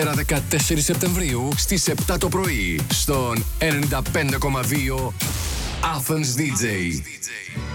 14 Σεπτεμβρίου στις 7 το πρωί στον 95,2 Athens DJ.